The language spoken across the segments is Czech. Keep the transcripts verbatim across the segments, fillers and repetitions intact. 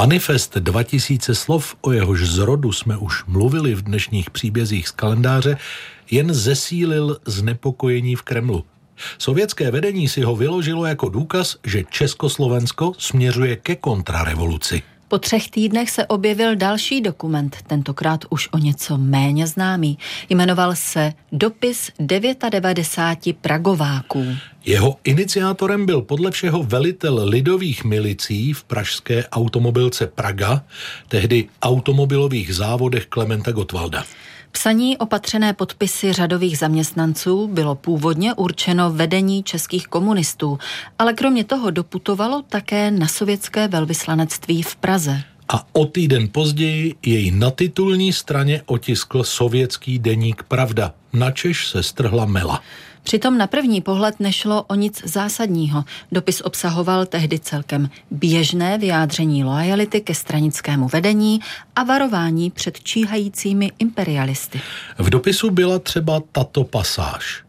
Manifest dva tisíce slov, o jehož zrodu jsme už mluvili v dnešních příbězích z kalendáře, jen zesílil znepokojení v Kremlu. Sovětské vedení si ho vyložilo jako důkaz, že Československo směřuje ke kontrarevoluci. Po třech týdnech se objevil další dokument, tentokrát už o něco méně známý. Jmenoval se Dopis devadesáti devěti pragováků. Jeho iniciátorem byl podle všeho velitel lidových milicí v pražské automobilce Praga, tehdy automobilových závodech Klementa Gottwalda. Psaní opatřené podpisy řadových zaměstnanců bylo původně určeno vedení českých komunistů, ale kromě toho doputovalo také na sovětské velvyslanectví v Praze. A o týden později jej na titulní straně otiskl sovětský deník Pravda, načež se strhla mela. Přitom na první pohled nešlo o nic zásadního. Dopis obsahoval tehdy celkem běžné vyjádření loajality ke stranickému vedení a varování před číhajícími imperialisty. V dopisu byla třeba tato pasáž.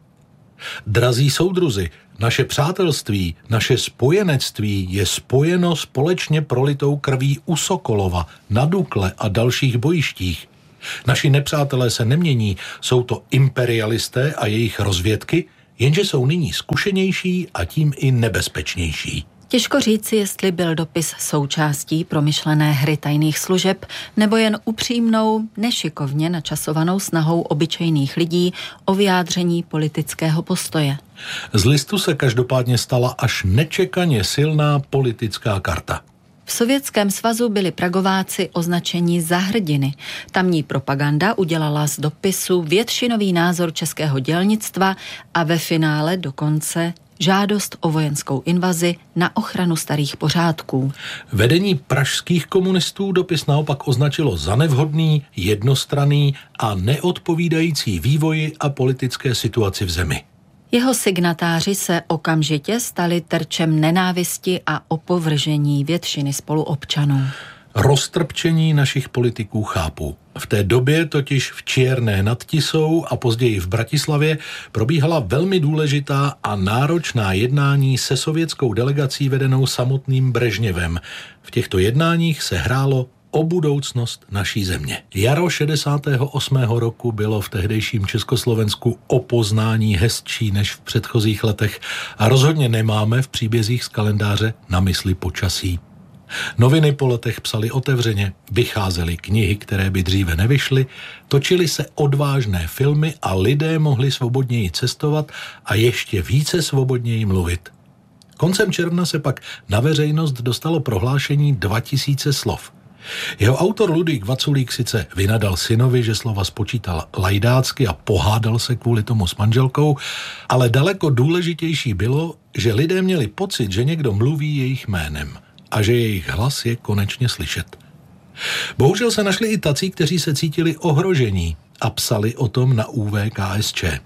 Drazí soudruzi, naše přátelství, naše spojenectví je spojeno společně prolitou krví u Sokolova, na Dukle a dalších bojištích. Naši nepřátelé se nemění, jsou to imperialisté a jejich rozvědky, jenže jsou nyní zkušenější a tím i nebezpečnější. Těžko říci, jestli byl dopis součástí promyšlené hry tajných služeb nebo jen upřímnou, nešikovně načasovanou snahou obyčejných lidí o vyjádření politického postoje. Z listu se každopádně stala až nečekaně silná politická karta. V Sovětském svazu byli pragováci označeni za hrdiny. Tamní propaganda udělala z dopisu většinový názor českého dělnictva a ve finále dokonce žádost o vojenskou invazi na ochranu starých pořádků. Vedení pražských komunistů dopis naopak označilo za nevhodný, jednostranný a neodpovídající vývoji a politické situaci v zemi. Jeho signatáři se okamžitě stali terčem nenávisti a opovržení většiny spoluobčanů. Roztrpčení našich politiků chápu. V té době totiž v Čierné nad Tisou a později v Bratislavě probíhala velmi důležitá a náročná jednání se sovětskou delegací vedenou samotným Brežněvem. V těchto jednáních se hrálo o budoucnost naší země. Jaro šedesátého osmého roku bylo v tehdejším Československu o poznání hezčí než v předchozích letech a rozhodně nemáme v příbězích z kalendáře na mysli počasí. Noviny po letech psaly otevřeně, vycházely knihy, které by dříve nevyšly, točily se odvážné filmy a lidé mohli svobodněji cestovat a ještě více svobodněji mluvit. Koncem června se pak na veřejnost dostalo prohlášení dva tisíce slov. Jeho autor Ludvík Vaculík sice vynadal synovi, že slova spočítal lajdácky a pohádal se kvůli tomu s manželkou, ale daleko důležitější bylo, že lidé měli pocit, že někdo mluví jejich jménem a že jejich hlas je konečně slyšet. Bohužel se našli i tací, kteří se cítili ohrožení a psali o tom na U V K S Č.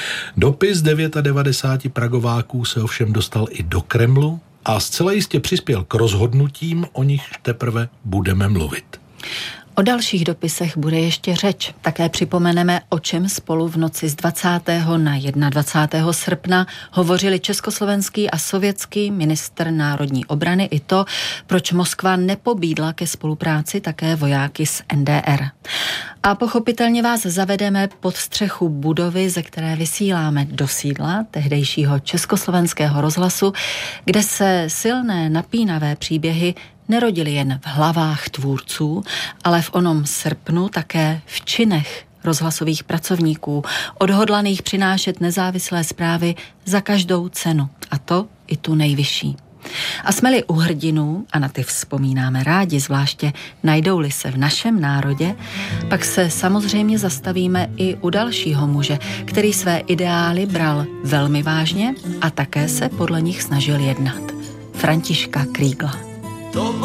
Dopis devadesáti devíti pragováků se ovšem dostal i do Kremlu a zcela jistě přispěl k rozhodnutím, o nich teprve budeme mluvit. O dalších dopisech bude ještě řeč. Také připomeneme, o čem spolu v noci z dvacátého na dvacátého prvního srpna hovořili československý a sovětský ministr národní obrany i to, proč Moskva nepobídla ke spolupráci také vojáky z N D R. A pochopitelně vás zavedeme pod střechu budovy, ze které vysíláme do sídla tehdejšího Československého rozhlasu, kde se silné napínavé příběhy nerodili jen v hlavách tvůrců, ale v onom srpnu také v činech rozhlasových pracovníků, odhodlaných přinášet nezávislé zprávy za každou cenu, a to i tu nejvyšší. A jsme-li u hrdinů, a na ty vzpomínáme rádi, zvláště najdou-li se v našem národě, pak se samozřejmě zastavíme i u dalšího muže, který své ideály bral velmi vážně a také se podle nich snažil jednat. Františka Krígla.